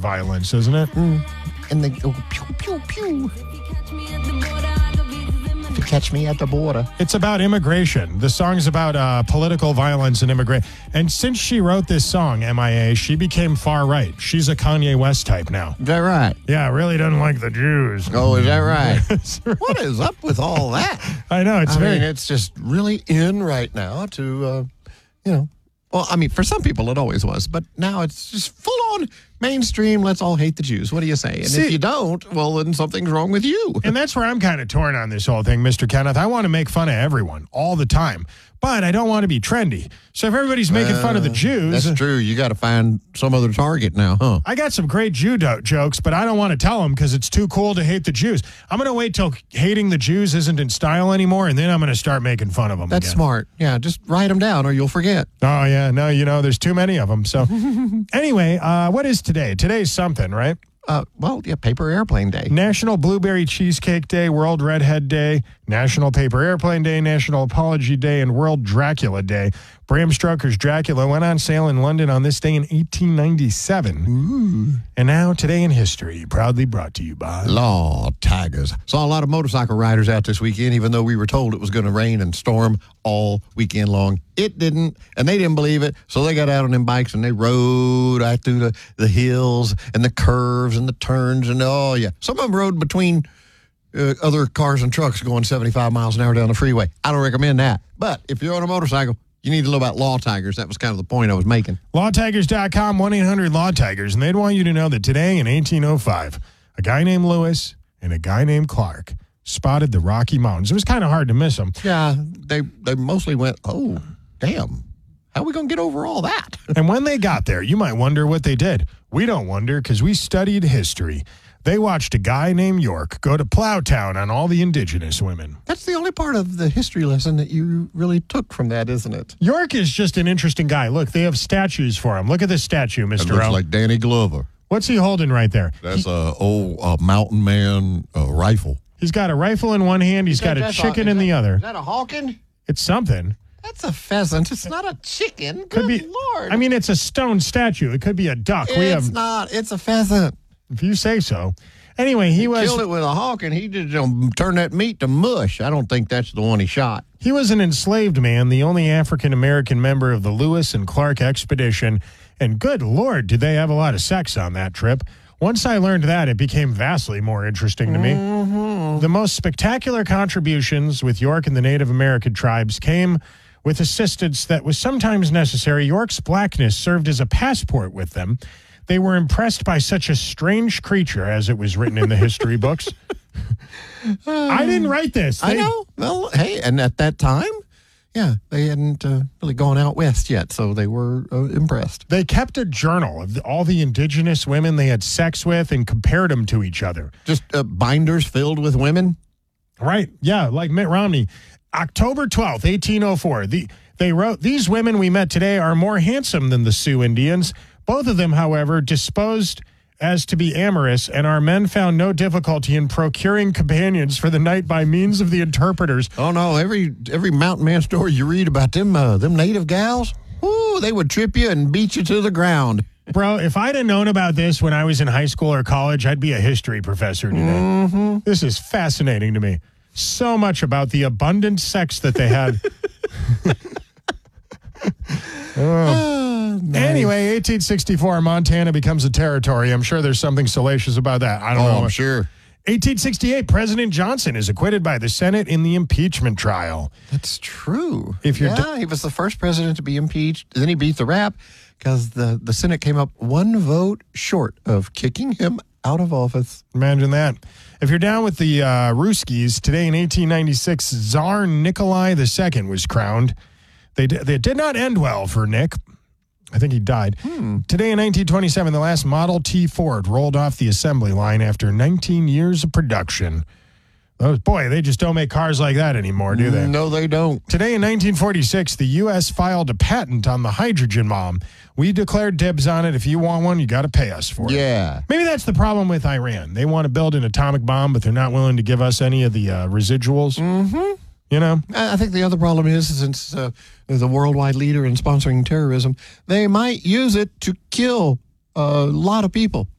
violence, isn't it? And they go pew, pew, pew. If you catch me at the border. It's about immigration. The song's about political violence and immigration. And since she wrote this song, MIA, she became far right. She's a Kanye West type now. Is that right? Yeah, really doesn't like the Jews. Oh, is that right? What is up with all that? I know. I mean, it's just really in right now to, well, I mean, for some people it always was, but now it's just full on mainstream. Let's all hate the Jews. What do you say? And if you don't, well, then something's wrong with you. And that's where I'm kind of torn on this whole thing, Mr. Kenneth. I want to make fun of everyone all the time, but I don't want to be trendy. So if everybody's making fun of the Jews... That's true. You got to find some other target now, huh? I got some great Jew jokes, but I don't want to tell them because it's too cool to hate the Jews. I'm going to wait till hating the Jews isn't in style anymore, and then I'm going to start making fun of them. That's again. smart. Yeah, just write them down or you'll forget. Oh, yeah. No, there's too many of them. So anyway, what is today? Today's something, right? Paper Airplane Day. National Blueberry Cheesecake Day, World Redhead Day, National Paper Airplane Day, National Apology Day, and World Dracula Day. Bram Stoker's Dracula went on sale in London on this day in 1897. Ooh. And now, today in history, proudly brought to you by... Law Tigers. Saw a lot of motorcycle riders out this weekend, even though we were told it was going to rain and storm all weekend long. It didn't, and they didn't believe it, so they got out on them bikes and they rode right through the hills and the curves and the turns, and some of them rode between other cars and trucks going 75 miles an hour down the freeway. I don't recommend that. But if you're on a motorcycle, you need to know about Law Tigers. That was kind of the point I was making. LawTigers.com, 1-800-LAW-TIGERS. And they'd want you to know that today in 1805, a guy named Lewis and a guy named Clark spotted the Rocky Mountains. It was kind of hard to miss them. Yeah, they mostly went, oh, damn. How are we going to get over all that? And when they got there, you might wonder what they did. We don't wonder because we studied history. They watched a guy named York go to Plowtown on all the indigenous women. That's the only part of the history lesson that you really took from that, isn't it? York is just an interesting guy. Look, they have statues for him. Look at this statue, Mr. It looks like Danny Glover. What's he holding right there? That's a old mountain man rifle. He's got a rifle in one hand. He's got a chicken in the other. Is that a hawkin? It's something. That's a pheasant. It's not a chicken. Could be, Lord. I mean, it's a stone statue. It could be a duck. It's not. It's a pheasant. If you say so. Anyway, he killed it with a hawk, and he just turned that meat to mush. I don't think that's the one he shot. He was an enslaved man, the only African-American member of the Lewis and Clark expedition. And good Lord, did they have a lot of sex on that trip. Once I learned that, it became vastly more interesting to me. Mm-hmm. The most spectacular contributions with York and the Native American tribes came with assistance that was sometimes necessary. York's blackness served as a passport with them. They were impressed by such a strange creature, as it was written in the history books. I didn't write this. I know. Well, hey, and at that time, yeah, they hadn't really gone out west yet, so they were impressed. They kept a journal of all the indigenous women they had sex with and compared them to each other. Just binders filled with women? Right, yeah, like Mitt Romney. October 12th, 1804, they wrote, "These women we met today are more handsome than the Sioux Indians. Both of them, however, disposed as to be amorous, and our men found no difficulty in procuring companions for the night by means of the interpreters." Oh, no, every mountain man story you read about them native gals, ooh, they would trip you and beat you to the ground. Bro, if I'd have known about this when I was in high school or college, I'd be a history professor today. Mm-hmm. This is fascinating to me. So much about the abundant sex that they had. Nice. Anyway, 1864, Montana becomes a territory. I'm sure there's something salacious about that. I don't know. I'm sure. 1868, President Johnson is acquitted by the Senate in the impeachment trial. That's true. If you're he was the first president to be impeached. Then he beat the rap because the Senate came up one vote short of kicking him out of office. Imagine that. If you're down with the Ruskies, today in 1896, Tsar Nikolai II was crowned. They did not end well for Nick. I think he died. Today in 1927, the last Model T Ford rolled off the assembly line after 19 years of production. Oh, boy, they just don't make cars like that anymore, do they? No, they don't. Today in 1946, the U.S. filed a patent on the hydrogen bomb. We declared dibs on it. If you want one, you got to pay us for it. Yeah. Maybe that's the problem with Iran. They want to build an atomic bomb, but they're not willing to give us any of the residuals. Mm-hmm. You know? I think the other problem is since the worldwide leader in sponsoring terrorism, they might use it to kill a lot of people.